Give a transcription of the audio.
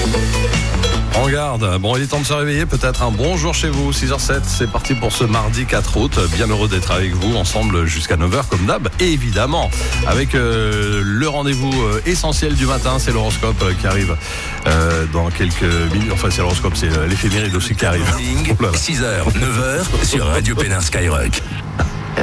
En garde. Bon, il est temps de se réveiller. Peut-être un bonjour chez vous. 6h07. C'est parti pour ce mardi 4 août. Bien heureux d'être avec vous ensemble jusqu'à 9h comme d'hab. Et évidemment, avec le rendez-vous essentiel du matin, c'est l'horoscope qui arrive dans quelques minutes. Enfin, c'est l'horoscope, c'est l'éphéméride aussi qui arrive. 6h, 9h sur Radio Pénin Skyrock.